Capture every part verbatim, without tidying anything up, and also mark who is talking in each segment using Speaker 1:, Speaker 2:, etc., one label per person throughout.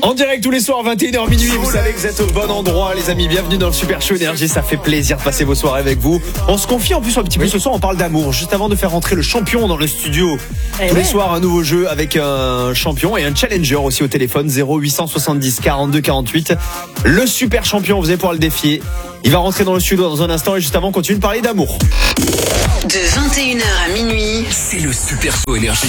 Speaker 1: En direct tous les soirs, vingt et une heures minuit, vous savez que vous êtes au bon endroit les amis, bienvenue dans le Super Show Énergie, ça fait plaisir de passer vos soirées avec vous. On se confie en plus un petit peu ce soir, on parle d'amour, juste avant de faire rentrer le champion dans le studio.
Speaker 2: Eh
Speaker 1: tous
Speaker 2: ouais.
Speaker 1: les soirs un nouveau jeu avec un champion et un challenger aussi au téléphone, zéro huit cent soixante-dix quarante-deux quarante-huit. Le super champion, vous allez pouvoir le défier. Il va rentrer dans le studio dans un instant et juste avant on continue de parler d'amour.
Speaker 3: De vingt et une heures à minuit,
Speaker 4: C'est le Super Show Énergie.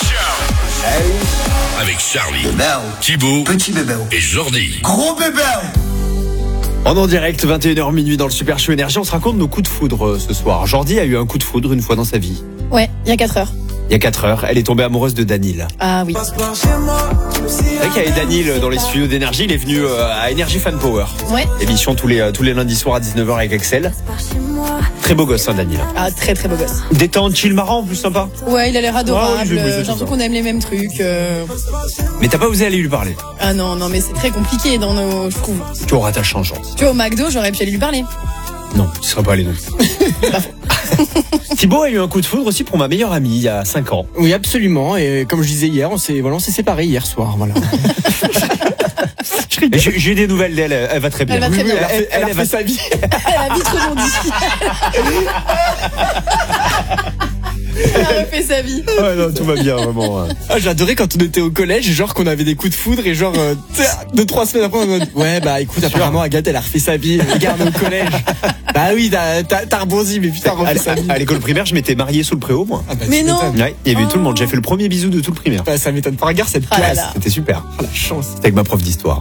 Speaker 4: Avec Charlie, Thibaut,
Speaker 5: Petit bébé.
Speaker 4: et Jordi.
Speaker 5: Gros bébé.
Speaker 1: On est en direct, vingt et une heures minuit dans le Super Show Énergie, on se raconte nos coups de foudre euh, ce soir. Jordi a eu un coup de foudre une fois dans sa vie.
Speaker 2: Ouais, il y a quatre heures.
Speaker 1: Il y a quatre heures, elle est tombée amoureuse de Danil.
Speaker 2: Ah oui.
Speaker 1: C'est vrai qu'il y avait Danil dans les studios d'Énergie, il est venu euh, à Énergie Fan Power.
Speaker 2: Ouais.
Speaker 1: Émission tous les, euh, tous les lundis soirs à dix-neuf heures avec Axel. Très beau gosse, hein, Danil.
Speaker 2: Ah, très très beau gosse.
Speaker 1: Détente, chill, marrant, plus sympa.
Speaker 2: Ouais, il a l'air adorable.
Speaker 1: Ouais, oui, oui, oui,
Speaker 2: euh,
Speaker 1: c'est
Speaker 2: J'ai l'impression
Speaker 1: ça.
Speaker 2: qu'on aime les mêmes trucs. euh.
Speaker 1: Mais t'as pas osé aller lui parler.
Speaker 2: Ah non, non, mais c'est très compliqué dans nos. Je trouve.
Speaker 1: Tu auras ta chance, Jordi.
Speaker 2: Tu vois, au McDo, j'aurais pu aller lui parler.
Speaker 1: Non, tu serais pas allé non plus. Thibaut a eu un coup de foudre aussi pour ma meilleure amie il y a cinq ans.
Speaker 6: Oui, absolument. Et comme je disais hier, on s'est voilà, on s'est séparés hier soir. Voilà.
Speaker 1: Et J'ai j'ai des nouvelles d'elle, elle, elle va très bien.
Speaker 2: Elle va très bien.
Speaker 1: Elle, elle-
Speaker 6: Elle a
Speaker 1: elle
Speaker 6: fait
Speaker 1: va-
Speaker 6: sa vie.
Speaker 2: Elle a vite rebondi. Elle a refait sa vie.
Speaker 1: Ouais, non, tout va bien, vraiment. hein.
Speaker 6: Ah, j'adorais quand on était au collège, genre qu'on avait des coups de foudre et genre euh, tu sais, deux trois semaines après on mode ouais bah écoute apparemment Agathe elle a refait sa vie, regarde au collège. Bah oui t'as t'as, t'as rebondi mais putain
Speaker 1: À,
Speaker 6: refait sa vie.
Speaker 1: à l'école primaire, je m'étais marié sous le préau, moi.
Speaker 6: Ah, bah,
Speaker 2: Mais
Speaker 6: tu
Speaker 2: non.
Speaker 6: m'étonnes.
Speaker 1: Ouais, il y avait eu tout le monde. J'ai fait le premier bisou de tout le primaire.
Speaker 6: Bah, ça m'étonne pas. Regarde cette
Speaker 2: Ah là
Speaker 6: classe.
Speaker 2: là.
Speaker 1: C'était super.
Speaker 6: Oh, la chance.
Speaker 1: C'était avec ma prof d'histoire.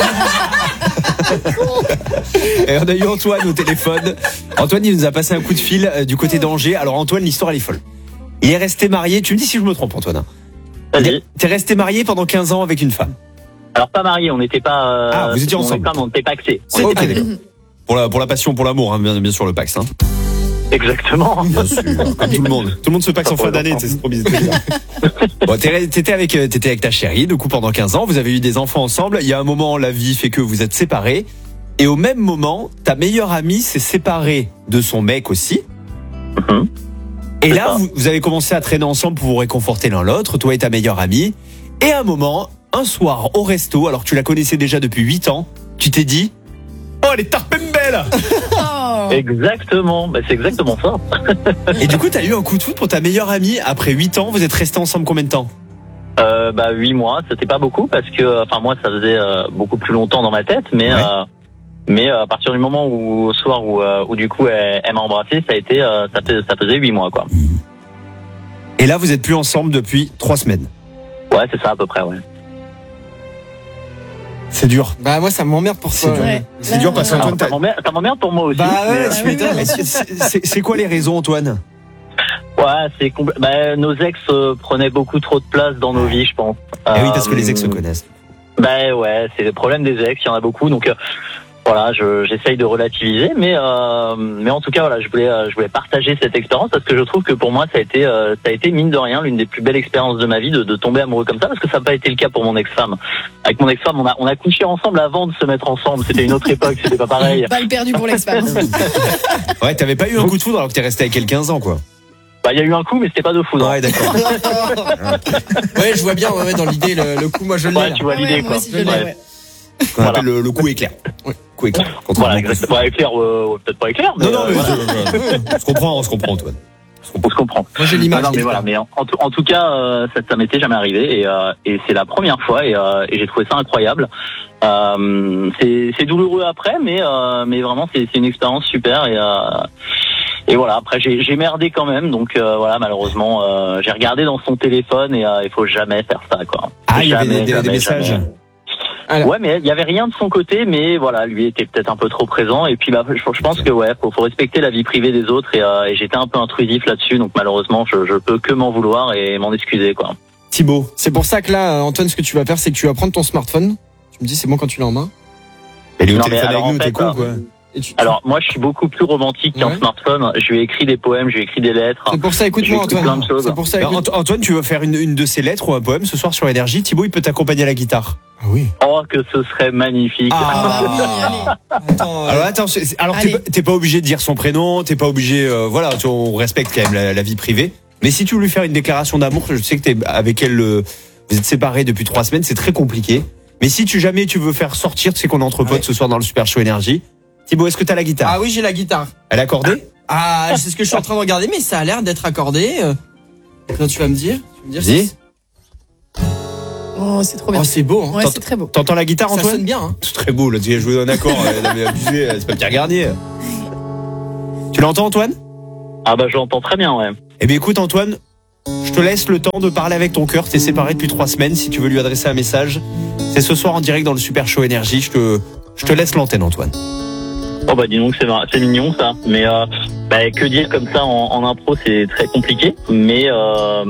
Speaker 1: Et on a eu Antoine au téléphone. Antoine, il nous a passé un coup de fil euh, du côté d'Angers. Alors Antoine, l'histoire elle est folle. Il est resté marié, tu me dis si je me trompe Antoine. hein.
Speaker 7: Vas-y.
Speaker 1: T'es resté marié pendant quinze ans avec une femme.
Speaker 7: Alors pas marié, on n'était pas. euh,
Speaker 1: Ah, vous étiez
Speaker 7: on
Speaker 1: ensemble.
Speaker 7: était pas- On n'était pas axés. On
Speaker 1: C'est
Speaker 7: était
Speaker 1: ok,
Speaker 7: pas-
Speaker 1: d'accord. Pour la, pour la passion, pour l'amour, hein, bien, bien sûr le Pax. Hein.
Speaker 7: Exactement.
Speaker 1: Bien sûr, comme tout le monde. Tout le monde se Pax en fin d'année, c'est trop bizarre. Bon, t'es- t'étais avec, euh, t'étais avec ta chérie, du coup pendant quinze ans, vous avez eu des enfants ensemble. Il y a un moment, la vie fait que vous êtes séparés. Et au même moment, ta meilleure amie s'est séparée de son mec aussi.
Speaker 7: Mhm.
Speaker 1: Et
Speaker 7: C'est
Speaker 1: là,
Speaker 7: ça.
Speaker 1: vous, vous avez commencé à traîner ensemble pour vous réconforter l'un l'autre, toi et ta meilleure amie. Et à un moment, un soir au resto, alors que tu la connaissais déjà depuis huit ans, tu t'es dit « Oh, elle est tarpembelle !»
Speaker 2: Oh.
Speaker 7: Exactement. Bah, c'est exactement ça.
Speaker 1: Et du coup, t'as eu un coup de foudre pour ta meilleure amie. Après huit ans, vous êtes restés ensemble combien de temps?
Speaker 7: Euh, bah huit mois, c'était pas beaucoup parce que, enfin moi, ça faisait euh, beaucoup plus longtemps dans ma tête, mais
Speaker 1: Ouais.
Speaker 7: euh, mais euh, à partir du moment où au soir où, euh, où du coup elle, elle m'a embrassé, ça a été, euh, ça, fait, ça faisait huit mois quoi.
Speaker 1: Et là, vous êtes plus ensemble depuis trois semaines.
Speaker 7: Ouais, c'est ça à peu près. Ouais.
Speaker 1: C'est dur.
Speaker 6: Bah moi ça m'emmerde pour
Speaker 1: C'est
Speaker 6: ça.
Speaker 1: dur.
Speaker 2: Ouais.
Speaker 1: C'est dur parce
Speaker 7: Alors,
Speaker 1: qu'Antoine,
Speaker 7: ça
Speaker 1: t'as-
Speaker 7: m'emmerde ça m'emmerde pour moi aussi.
Speaker 6: Bah ouais,
Speaker 7: mais, euh,
Speaker 6: tu m'étonnes.
Speaker 1: Mais c'est- c'est c'est- c'est quoi les raisons, Antoine?
Speaker 7: ouais, c'est compl- bah, nos ex euh, prenaient beaucoup trop de place dans nos vies, je pense.
Speaker 1: Eh oui, parce que
Speaker 7: Euh,
Speaker 1: les ex se connaissent.
Speaker 7: Ben ouais, c'est le problème des ex, il y en a beaucoup, donc euh, voilà, je, j'essaye de relativiser, mais euh, mais en tout cas voilà, je voulais euh, je voulais partager cette expérience parce que je trouve que pour moi ça a été euh, ça a été mine de rien l'une des plus belles expériences de ma vie de, de tomber amoureux comme ça parce que ça n'a pas été le cas pour mon ex-femme. Avec mon ex-femme, on a on a couché ensemble avant de se mettre ensemble, c'était une autre époque, c'était pas pareil.
Speaker 2: Balle perdue pour l'expert.
Speaker 1: Ouais, t'avais pas eu un coup de foudre alors que t'es resté avec elle quinze ans, quoi.
Speaker 7: Bah il y a eu un coup, mais c'était pas de foudre.
Speaker 1: Ouais, d'accord.
Speaker 6: Ouais, je vois bien ouais, ouais, dans l'idée le, le coup moi je l'ai.
Speaker 7: Ouais,
Speaker 6: là.
Speaker 7: tu vois l'idée
Speaker 2: Ouais,
Speaker 7: quoi.
Speaker 2: moi aussi, je l'ai,
Speaker 7: Ouais.
Speaker 2: ouais.
Speaker 1: Qu'on appelle le, le coup éclair.
Speaker 6: Ouais.
Speaker 1: Coup éclair. Quand on
Speaker 7: Voilà,
Speaker 1: dit un coup de
Speaker 7: exactement. Ouais, éclair, euh, ouais, peut-être pas éclair, mais
Speaker 1: foudre. Non, non,
Speaker 7: euh,
Speaker 1: mais
Speaker 7: voilà.
Speaker 1: je- on se comprend, on se comprend, Antoine.
Speaker 7: On se comprend.
Speaker 6: Moi j'ai l'image.
Speaker 7: Ah non, mais voilà, mais en, en tout, en tout cas, euh, ça, ça m'était jamais arrivé et, euh, et c'est la première fois et, euh, et j'ai trouvé ça incroyable. Euh, c'est, c'est douloureux après, mais euh, mais vraiment c'est, c'est une expérience super et euh, et voilà. Après j'ai, j'ai merdé quand même, donc euh, voilà malheureusement euh, j'ai regardé dans son téléphone et euh, il faut jamais faire ça quoi.
Speaker 1: Ah, il y avait
Speaker 7: Jamais,
Speaker 1: des, des- des
Speaker 7: jamais,
Speaker 1: messages.
Speaker 7: jamais.
Speaker 6: Alors.
Speaker 7: Ouais, mais il y avait rien de son côté, mais voilà, lui était peut-être un peu trop présent. Et puis, bah, je, je pense que ouais, faut, faut respecter la vie privée des autres. Et, euh, et j'étais un peu intrusif là-dessus, donc malheureusement, je, je peux que m'en vouloir et m'en excuser, quoi.
Speaker 1: Thibaut.
Speaker 6: C'est pour ça que là Antoine ce que tu vas faire c'est que tu vas prendre ton smartphone. Tu me dis c'est bon quand tu l'as en main.
Speaker 1: Elle est au
Speaker 7: Non, mais
Speaker 1: téléphone
Speaker 7: alors,
Speaker 1: avec
Speaker 7: en
Speaker 1: nous, t'es
Speaker 7: fait,
Speaker 1: con,
Speaker 7: euh,
Speaker 1: quoi.
Speaker 6: Et tu-
Speaker 7: Alors, moi, je suis beaucoup plus romantique qu'un
Speaker 6: Ouais.
Speaker 7: smartphone. Je lui ai écrit des poèmes, je lui ai écrit des lettres.
Speaker 6: C'est pour ça écoute-moi
Speaker 7: J'ai écrit
Speaker 6: Antoine.
Speaker 7: plein de choses.
Speaker 6: C'est pour ça
Speaker 1: Alors,
Speaker 6: écoute.
Speaker 1: Ant- Antoine, tu veux faire une, une de ses lettres ou un poème ce soir sur Énergie. Thibaut, il peut t'accompagner à la guitare.
Speaker 6: Ah oui.
Speaker 7: Oh, que ce serait magnifique.
Speaker 2: Ah bah oui, allez.
Speaker 6: Attends.
Speaker 1: Alors attends, c'est- c'est- alors t'es
Speaker 2: Allez.
Speaker 1: pas- t'es pas obligé de dire son prénom, t'es pas obligé, euh, voilà, tu- on respecte quand même la, la vie privée. Mais si tu veux lui faire une déclaration d'amour, je sais que t'es avec elle, euh, vous êtes séparés depuis trois semaines, c'est très compliqué. Mais si tu jamais tu veux faire sortir, tu sais qu'on est entre potes
Speaker 6: Ouais.
Speaker 1: ce soir dans le Super Show Énergie. Thibaut, est-ce que t'as la guitare?
Speaker 6: Ah oui, j'ai la guitare.
Speaker 1: Elle est accordée?
Speaker 6: Ah, c'est ce que je suis en train de regarder, mais ça a l'air d'être accordé. Euh, Quand tu vas me dire, tu vas me dire
Speaker 1: Vas-y.
Speaker 6: si-
Speaker 2: Oh, c'est trop bien.
Speaker 6: Oh, c'est beau, hein.
Speaker 2: Ouais,
Speaker 1: T'entends-
Speaker 2: c'est très beau.
Speaker 1: T'entends la guitare,
Speaker 6: Ça
Speaker 1: Antoine?
Speaker 6: sonne bien, hein.
Speaker 1: C'est très beau, là, tu as joué d'un accord, elle avait abusé, c'est pas Pierre Garnier. Tu l'entends, Antoine?
Speaker 7: Ah bah je l'entends très bien, ouais.
Speaker 1: Eh bien, écoute, Antoine, je te laisse le temps de parler avec ton cœur. T'es séparé depuis trois semaines. Si tu veux lui adresser un message, c'est ce soir en direct dans le Super Show Énergie. Je te, je te laisse l'antenne, Antoine.
Speaker 7: Oh bah dis donc c'est mar- c'est mignon ça, mais euh, bah, que dire comme ça en, en impro c'est très compliqué, mais euh,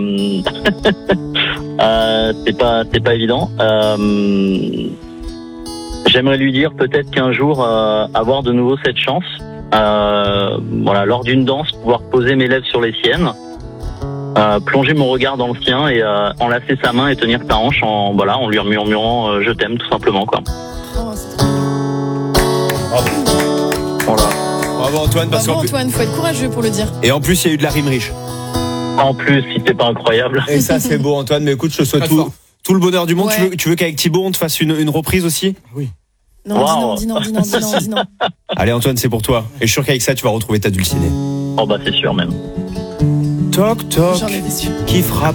Speaker 7: euh, c'est pas c'est pas évident. Euh, j'aimerais lui dire peut-être qu'un jour euh, avoir de nouveau cette chance, euh, voilà lors d'une danse pouvoir poser mes lèvres sur les siennes, euh, plonger mon regard dans le sien et euh, enlacer sa main et tenir sa hanche en voilà en lui murmurant euh, je t'aime tout simplement quoi.
Speaker 2: Oh, c'est trop bien.
Speaker 7: Voilà.
Speaker 1: Bravo, Antoine, parce
Speaker 2: Bravo
Speaker 1: qu'en plus,
Speaker 2: Antoine, faut être courageux pour le dire.
Speaker 1: et en plus, il y a eu de la rime riche.
Speaker 7: En plus si c'est pas incroyable.
Speaker 1: Et ça, c'est beau, Antoine. Mais écoute, je te souhaite
Speaker 6: Très
Speaker 1: tout,
Speaker 6: fort.
Speaker 1: tout le bonheur du monde.
Speaker 2: Ouais.
Speaker 1: Tu veux, tu veux qu'avec Thibaut, on te fasse une, une reprise aussi?
Speaker 2: Non,
Speaker 7: Wow.
Speaker 2: dis non, dis non, dis non, dis non, dis non.
Speaker 1: Allez, Antoine, c'est pour toi. Et je suis sûr qu'avec ça, tu vas retrouver ta dulcinée.
Speaker 7: Oh bah c'est sûr même.
Speaker 1: Toc, toc,
Speaker 2: J'en ai déçu.
Speaker 1: qui frappe?